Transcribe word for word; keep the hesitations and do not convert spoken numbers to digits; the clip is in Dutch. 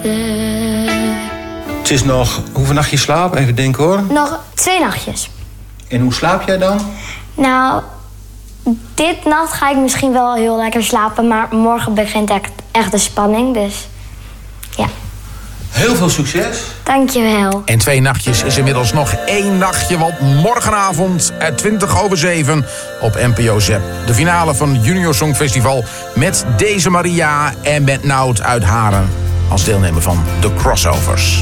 Het is nog... Hoeveel nachtjes slaap? Even denken hoor. Nog twee nachtjes. En hoe slaap jij dan? Nou, dit nacht ga ik misschien wel heel lekker slapen, maar morgen begint echt, echt de spanning, dus ja. Heel veel succes. Dankjewel. En twee nachtjes is inmiddels nog één nachtje, want morgenavond at twintig over zeven op N P O Zep. De finale van Junior Songfestival met Deze Maria en met Nout uit Haren als deelnemer van de Crossovers.